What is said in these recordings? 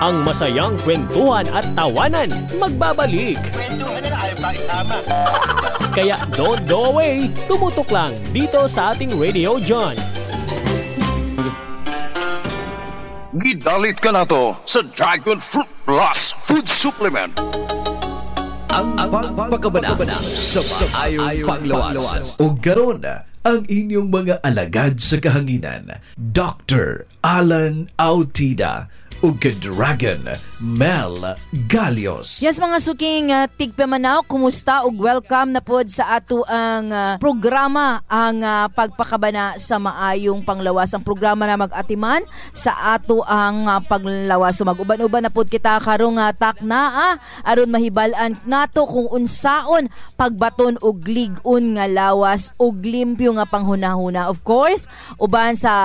Ang masayang kwentuhan at tawanan magbabalik. Kwentuhan na ayaw pa isama. Kaya don't go away, tumutok lang dito sa ating Radio John. Gidalit ka na to sa Dragon Fruit Plus Food Supplement. Ang pagpakabana sa maayong panglawas. O garon ang inyong mga alagad sa kahanginan, Dr. Alan Autida o Dragon Mel Galios. Yes, mga suking tigpamanaw, kumusta ug welcome na pod sa ato ang programa, ang pagpakabana sa maayong panglawas. Ang programa na mag-atiman sa ato ang panglawas. So mag-uban-uban na pod kita karong takna aron mahibalan nato kung unsaon pagbaton og lig-on nga lawas og limpyo nga panghunahuna. Of course, uban sa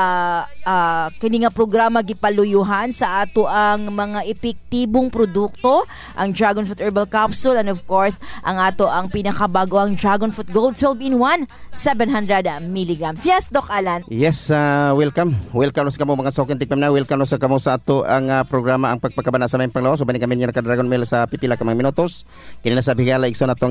kini nga programa gipaluyuhan sa ato ang mga epektibong produkto, ang Dragon Fruit Herbal Capsule, and of course, ang ato ang pinakabago ang Dragon Fruit Gold 12-in-1, 700 mg. Yes, Doc Alan. Yes, welcome. Welcome sa kamo mga sokin tikpam na. Welcome sa kamo sa ato ang programa ang pagpakabana sa mayong panglawas. So bani kami niya ka Dragon Mel sa pipila ka mga minutos. Kini na sa bigala igsoon atong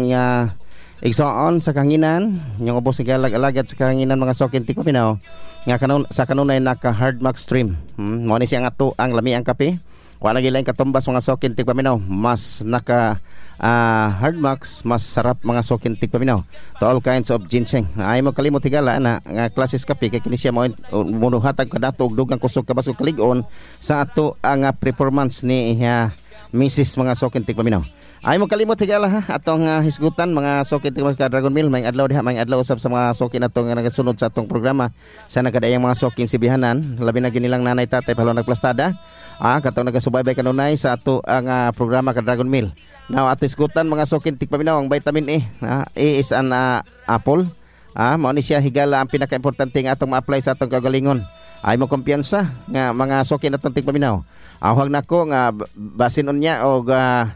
igsoon sa kahanginan, yung ubos nga alagad sa kahanginan mga sokin tikpam na. Nga sa kanunay naka hard mark stream. Mo ni siya nga to ang lami ang kape. Wala gyud lain katumbas mga sokin tigpaminaw. Mas naka hard marks, mas sarap mga sokin tigpaminaw. To all kinds of ginseng. Ay mo kalimot higala na nga klases kape kay kini siya mo munuhatag kadato og dugang kusog kabas og kalig-on sa ato ang performance ni Mrs. mga sokin tigpaminaw. Ay mo kalimot higala ha atong hisgutan mga sokin ka Dragon Mill may adlaw diha may adlaw usab sa mga sokin atong nagasunod sa atong programa sa nakadayang mga sokin sibihanan labi na ginilang nanay tatay palo nagplastada katong nagasubaybay kanunay sa ato ang programa ka Dragon Mill. Now ato hisgutan mga sokin tigpaminaw ang vitamin E. E is an apple. Mao ni siya higala ang pinaka-importante nga atong ma-apply sa atong kagalingon. Ay mo kumpiyansa nga mga sokin atong tigpaminaw. Awag nako nga basin unya og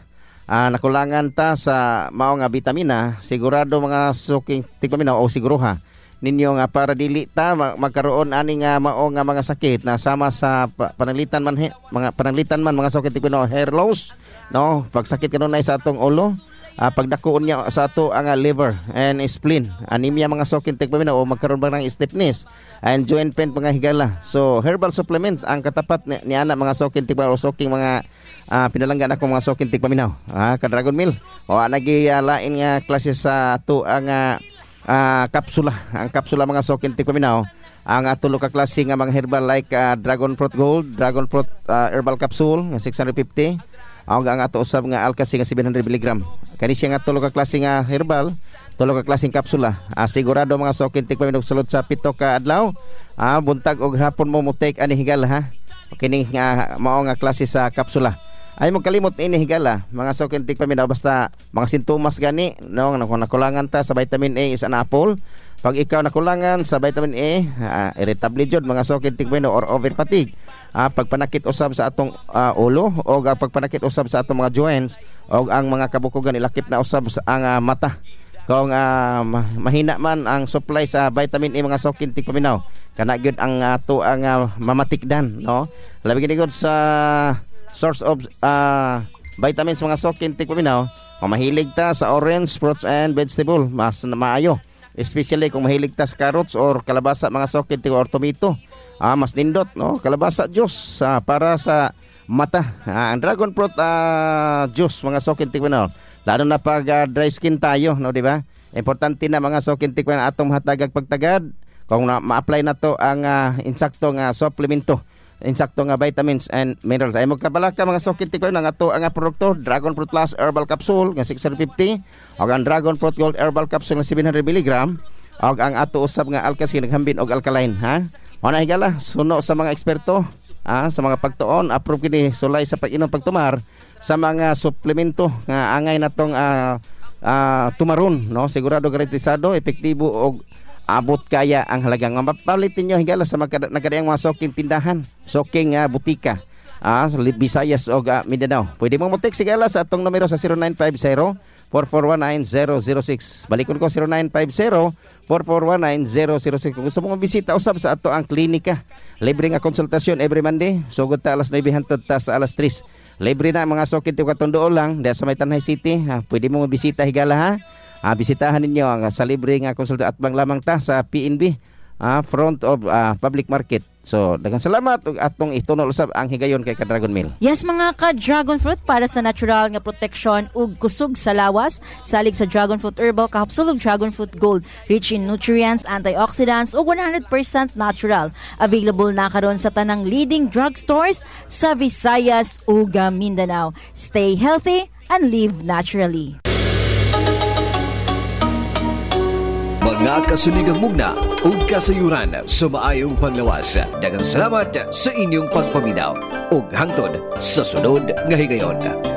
nakulangan ta sa mao nga vitamina, sigurado mga suking tigpaminaw o siguruha ninyo nga para dili ta magkaroon ani nga mao nga mga sakit na sama sa pananglitan man mga suking tigpaminaw, hair loss, no, pagsakit kanunay sa atong ulo, pagdakuon niya sa ato ang liver and spleen, anemia mga suking tigpaminaw o magkaroon ba ng stiffness and joint pain mga higala. So herbal supplement ang katapat ni ana mga suking tigpaminaw o suking mga pinalanggan ako mga sokin tigpaminaw ka Dragon Mill o lain nga klase sa ato ang kapsula. Ang kapsula mga sokin tigpaminaw ang tulo ka klase nga mga herbal like Dragon Fruit Gold, Dragon Fruit Herbal Capsule nga 650 ang ato usab nga Alka-C nga 700 mg. Kani siya nga tulo ka klase nga herbal, tulo ka klaseng kapsula. Sigurado mga sokin tigpaminaw sulod sa 7 ka adlaw buntag og hapon mo take ani higala ha. Kini nga mao nga klase sa kapsula. Ay mo kalimot ini higala mga sokin tigpaminaw basta mga sintomas gani no nakulangan ta sa vitamin A is an apple. Pag ikaw nakulangan sa vitamin A, irritable jud mga sokin tigpaminaw or over fatigue. Pagpanakit usab sa atong ulo o pagpanakit usab sa atong mga joints o ang mga kabukugan ilakip na usab sa ang mata. Kung mahina man ang supply sa vitamin A mga sokin tigpaminaw, kana gyud ang ato ang mamatikdan no. Labi gid sa source of vitamins mga sokin tigpaminaw, mahilig ta sa orange, fruits and vegetable, mas maayo. Especially kung mahilig ta sa carrots or kalabasa mga sokin or tomato. Mas nindot no, kalabasa juice para sa mata. Ang dragon fruit juice mga sokin tigpaminaw. Lalo na pag dry skin tayo, no, di ba? Importante na mga sokin tigpaminaw atong hatagag pagtagad kung ma-apply na to ang insaktong supplemento. Insakto nga vitamins and minerals. Ay magkabalaka mga sokin tigpaminaw nga ato ang produkto Dragon Fruit Plus Herbal Capsule nga 650 o ang Dragon Fruit Gold Herbal Capsule nga 700 mg o ang ato usab nga Alka-C naghambin og alkaline ha. Ana higala suno sa mga eksperto sa mga pagtuon approve kini sulay sa pag-inom pagtumar sa mga suplemento nga angay natong tumaron no, sigurado garantisado epektibo og abot kaya ang halagang mapalitin nyo higala sa nagkadayang mga soking tindahan, soking butika. Visayas o Mindanao. Pwede mo text sigala sa atong numero sa 0950-4419-006. Balikon ko 0950-4419-006. Kung gusto mong bisita usab sa ato ang klinika, libre nga konsultasyon every Monday. Sugod ta alas 9 hangtod ta sa alas 3. Libre na mga sakit yung katundoon lang dahil sa may Tanay City. Pwede mo bisita higala ha. Bisitahan ninyo ang sa libre nga konsulta at bang lamang ta sa PNB front of public market. So, daghang salamat ug atong itunol usab ang higayon kay Ka-Dragon Mill. Yes, mga ka-Dragon Fruit, para sa natural nga protection ug kusog sa lawas, salig sa Dragon Fruit Herbal Capsule ug Dragon Fruit Gold, rich in nutrients, antioxidants ug 100% natural. Available na karon sa tanang leading drugstores sa Visayas ug Mindanao. Stay healthy and live naturally. Mga kasuligang mugna o kasayuran sa maayong panglawas. Daghang salamat sa inyong pagpaminaw ug hangtod sa sunod nga higayon.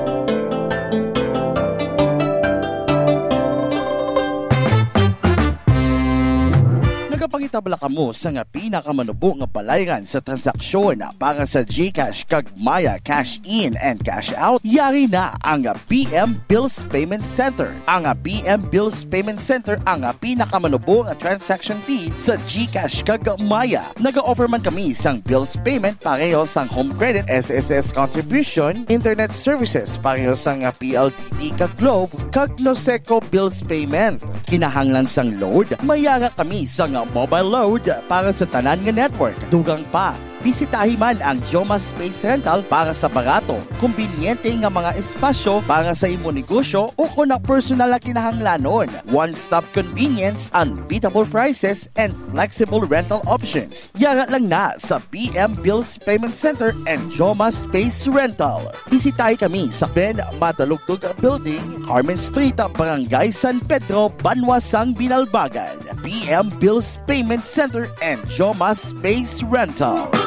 Nagapangitabla ka mo sa nga pinakamanubo nga balayran sa transaksyon para sa GCash kag Maya Cash In and Cash Out. Yari na ang BM Bills Payment Center. Ang BM Bills Payment Center ang pinakamanubo nga transaction fee sa GCash kag Maya. Naga-offer man kami sang bills payment pareho sang home credit, SSS contribution, internet services pareho sang PLDT kag Globe kag Loseco bills payment. Kinahanglan sang load, mayara kami sang mobile load para sa tanan nga network. Dugang pa, bisitahin man ang Joma Space Rental para sa barato, kumbinyente nga mga espasyo para sa imo negosyo o kung na personal na kinahanglanon. One-stop convenience, unbeatable prices, and flexible rental options. Yara lang na sa BM Bills Payment Center and Joma Space Rental. Bisitahin kami sa Ben Matalugtog Building, Carmen Street, Barangay San Pedro, Banwasang, Binalbagan. BM Bills Payment Center and Joma Space Rental.